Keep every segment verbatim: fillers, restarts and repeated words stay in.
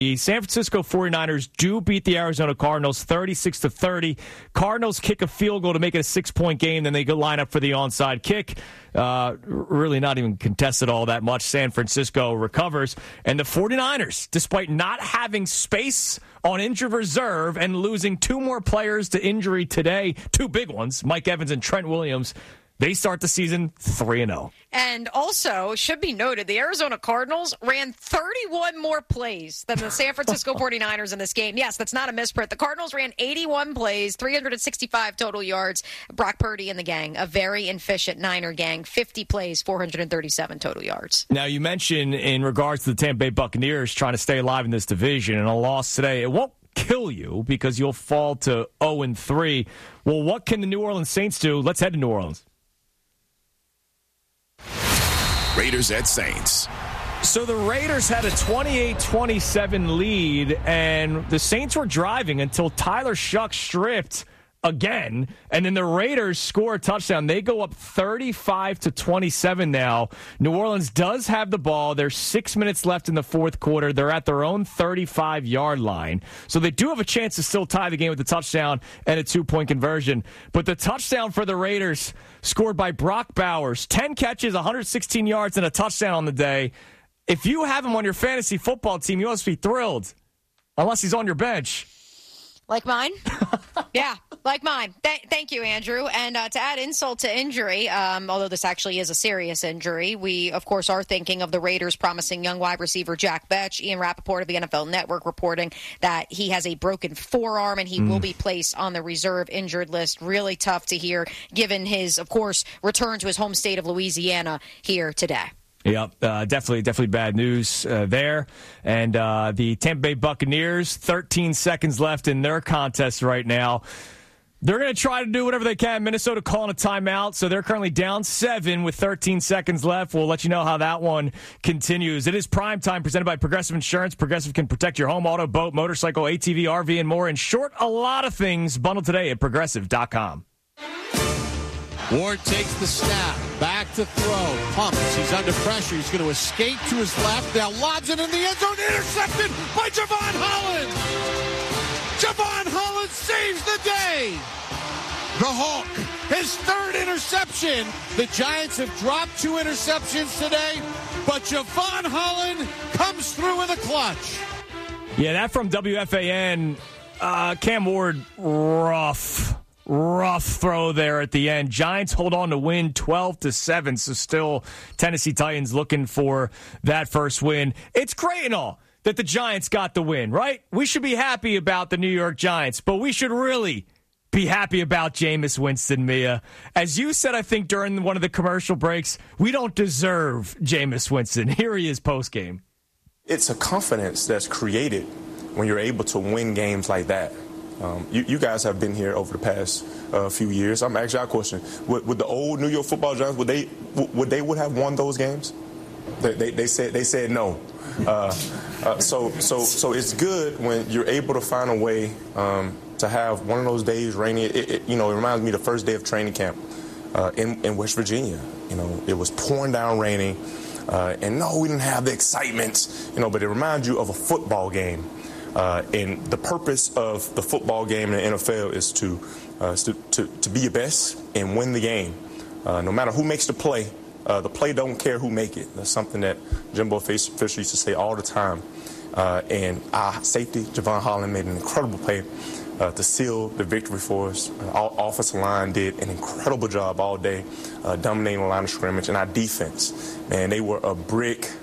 The San Francisco forty-niners do beat the Arizona Cardinals thirty-six to thirty. Cardinals kick a field goal to make it a six-point game, then they go line up for the onside kick. Uh, really not even contested all that much. San Francisco recovers. And the forty-niners, despite not having space on injured reserve and losing two more players to injury today, two big ones, Mike Evans and Trent Williams, they start the season three and oh. And also, should be noted, the Arizona Cardinals ran thirty-one more plays than the San Francisco forty-niners in this game. Yes, that's not a misprint. The Cardinals ran eighty-one plays, three hundred sixty-five total yards. Brock Purdy and the gang, a very efficient Niner gang, fifty plays, four hundred thirty-seven total yards. Now, you mentioned in regards to the Tampa Bay Buccaneers trying to stay alive in this division, and a loss today, it won't kill you because you'll fall to oh and three. Well, what can the New Orleans Saints do? Let's head to New Orleans. Raiders at Saints. So the Raiders had a twenty-eight twenty-seven lead, and the Saints were driving until Tyler Shuck stripped again, and then the Raiders score a touchdown. They go up thirty-five to twenty-seven now. New Orleans does have the ball. There's six minutes left in the fourth quarter. They're at their own thirty-five-yard line. So they do have a chance to still tie the game with a touchdown and a two-point conversion. But the touchdown for the Raiders, scored by Brock Bowers, ten catches, one hundred sixteen yards, and a touchdown on the day. If you have him on your fantasy football team, you must be thrilled, unless he's on your bench. Like mine? Yeah, like mine. Th- thank you, Andrew. And uh, to add insult to injury, um, although this actually is a serious injury, we, of course, are thinking of the Raiders promising young wide receiver Jack Betch. Ian Rappaport of the N F L Network reporting that he has a broken forearm and he mm. will be placed on the reserve injured list. Really tough to hear, given his, of course, return to his home state of Louisiana here today. Yep, uh, definitely, definitely bad news uh, there. And uh, the Tampa Bay Buccaneers, thirteen seconds left in their contest right now. They're going to try to do whatever they can. Minnesota calling a timeout, so they're currently down seven with thirteen seconds left. We'll let you know how that one continues. It is Prime Time, presented by Progressive Insurance. Progressive can protect your home, auto, boat, motorcycle, A T V, R V, and more. In short, a lot of things. Bundled today at progressive dot com. Ward takes the snap, back to throw, pumps, he's under pressure, he's going to escape to his left, now lobs it in the end zone, intercepted by Javon Holland! Javon Holland saves the day! The Hawk, his third interception. The Giants have dropped two interceptions today, but Javon Holland comes through in the clutch. Yeah, that from W F A N, uh, Cam Ward, rough. Rough throw there at the end. Giants hold on to win twelve to seven, so still Tennessee Titans looking for that first win. It's great and all that the Giants got the win, right? We should be happy about the New York Giants, but we should really be happy about Jameis Winston, Mia. As you said, I think, during one of the commercial breaks, we don't deserve Jameis Winston. Here he is postgame. It's a confidence that's created when you're able to win games like that. Um, you, you guys have been here over the past uh, few years. I'm actually, I question, would, would the old New York Football Giants, would they would they would have won those games? They, they, they said they said no. Uh, uh, so so so it's good when you're able to find a way um, to have one of those days rainy. It, it, you know, it reminds me of the first day of training camp uh, in in West Virginia. You know, it was pouring down, raining, uh, and no, we didn't have the excitement. You know, but it reminds you of a football game. Uh, and the purpose of the football game in the N F L is to uh, to, to, to be your best and win the game. Uh, no matter who makes the play, uh, the play don't care who make it. That's something that Jimbo Fisher used to say all the time. Uh, and our safety, Javon Holland, made an incredible play uh, to seal the victory for us. Uh, our offensive line did an incredible job all day, uh, dominating the line of scrimmage. And our defense, man, they were a brick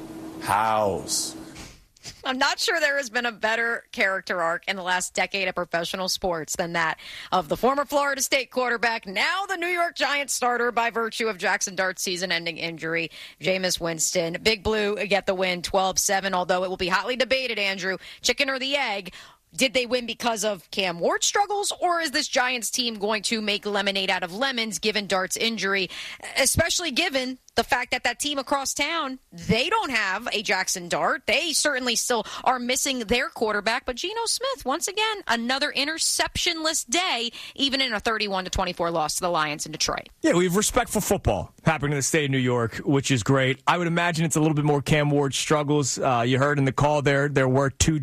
house. I'm not sure there has been a better character arc in the last decade of professional sports than that of the former Florida State quarterback, now the New York Giants starter by virtue of Jackson Dart's season-ending injury, Jameis Winston. Big Blue get the win twelve seven, although it will be hotly debated, Andrew, chicken or the egg. did they win because of Cam Ward's struggles, or is this Giants team going to make lemonade out of lemons given Dart's injury, especially given the fact that that team across town, they don't have a Jackson Dart. They certainly still are missing their quarterback. But Geno Smith, once again, another interceptionless day, even in a thirty-one to twenty-four loss to the Lions in Detroit. Yeah, we have respectful football happening in the state of New York, which is great. I would imagine it's a little bit more Cam Ward struggles. Uh, you heard in the call there, there were two